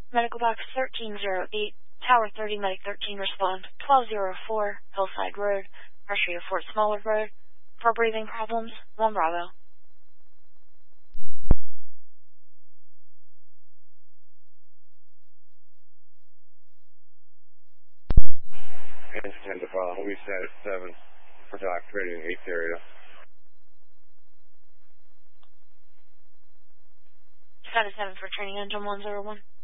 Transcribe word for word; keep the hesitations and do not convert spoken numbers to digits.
Medical box thirteen oh eight, Tower thirty, Medic thirteen, respond. twelve oh four, Hillside Road, Archery of Fort Smallwood Road. For breathing problems, one Bravo. ten to follow. We set at seven for doc trading eighth area. Set at seven for training engine one oh one.